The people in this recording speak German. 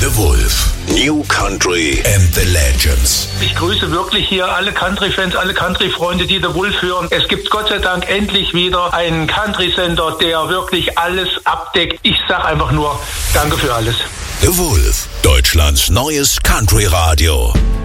The Wolf. New Country and the Legends. Ich grüße wirklich hier alle Country-Fans, alle Country-Freunde, die The Wolf hören. Es gibt Gott sei Dank endlich wieder einen Country-Sender, der wirklich alles abdeckt. Ich sag einfach nur, danke für alles. The Wolf, Deutschlands neues Country-Radio.